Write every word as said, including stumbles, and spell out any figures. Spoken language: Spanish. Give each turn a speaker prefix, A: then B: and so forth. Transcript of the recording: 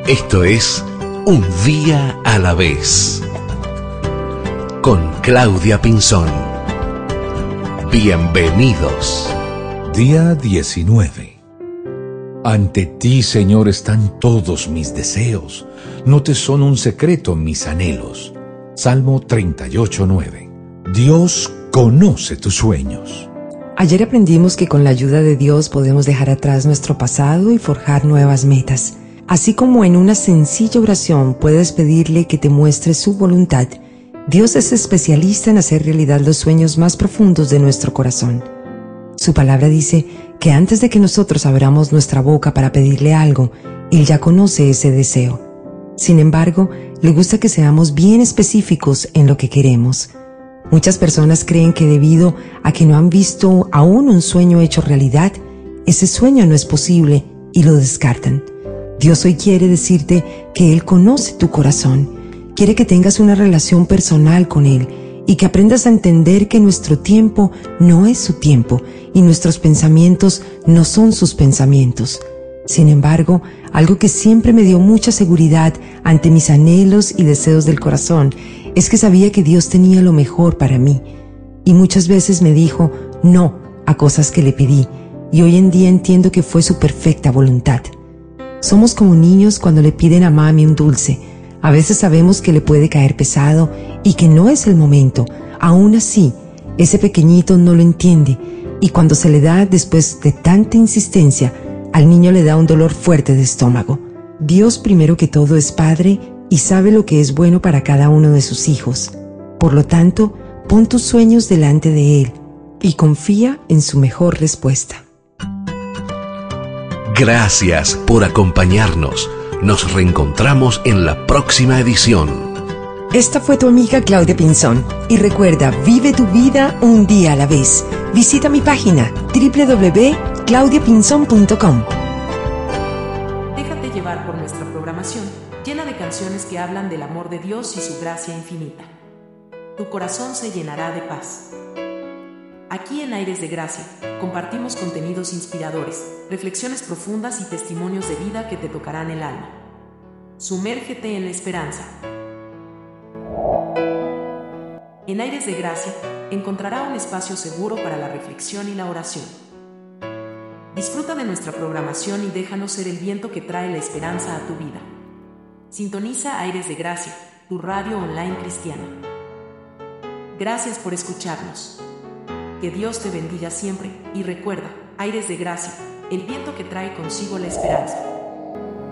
A: Esto es Un Día a la Vez, con Claudia Pinzón. Bienvenidos.
B: Día diecinueve. Ante ti, Señor, están todos mis deseos. No te son un secreto mis anhelos. Salmo treinta y ocho, nueve. Dios conoce tus sueños.
C: Ayer aprendimos que con la ayuda de Dios podemos dejar atrás nuestro pasado y forjar nuevas metas. Así como en una sencilla oración puedes pedirle que te muestre su voluntad, Dios es especialista en hacer realidad los sueños más profundos de nuestro corazón. Su palabra dice que antes de que nosotros abramos nuestra boca para pedirle algo, Él ya conoce ese deseo. Sin embargo, le gusta que seamos bien específicos en lo que queremos. Muchas personas creen que debido a que no han visto aún un sueño hecho realidad, ese sueño no es posible y lo descartan. Dios hoy quiere decirte que Él conoce tu corazón, quiere que tengas una relación personal con Él y que aprendas a entender que nuestro tiempo no es su tiempo y nuestros pensamientos no son sus pensamientos. Sin embargo, algo que siempre me dio mucha seguridad ante mis anhelos y deseos del corazón es que sabía que Dios tenía lo mejor para mí. Y muchas veces me dijo no a cosas que le pedí, y hoy en día entiendo que fue su perfecta voluntad. Somos como niños cuando le piden a mami un dulce. A veces sabemos que le puede caer pesado y que no es el momento. Aún así, ese pequeñito no lo entiende, y cuando se le da después de tanta insistencia, al niño le da un dolor fuerte de estómago. Dios primero que todo es Padre y sabe lo que es bueno para cada uno de sus hijos. Por lo tanto, pon tus sueños delante de Él y confía en su mejor respuesta.
A: Gracias por acompañarnos. Nos reencontramos en la próxima edición.
C: Esta fue tu amiga Claudia Pinzón. Y recuerda, vive tu vida un día a la vez. Visita mi página doble u doble u doble u punto claudia pinzón punto com.
D: Déjate llevar por nuestra programación, llena de canciones que hablan del amor de Dios y su gracia infinita. Tu corazón se llenará de paz. Aquí en Aires de Gracia, compartimos contenidos inspiradores, reflexiones profundas y testimonios de vida que te tocarán el alma. Sumérgete en la esperanza. En Aires de Gracia, encontrará un espacio seguro para la reflexión y la oración. Disfruta de nuestra programación y déjanos ser el viento que trae la esperanza a tu vida. Sintoniza Aires de Gracia, tu radio online cristiana. Gracias por escucharnos. Que Dios te bendiga siempre y recuerda, Aires de Gracia, el viento que trae consigo la esperanza.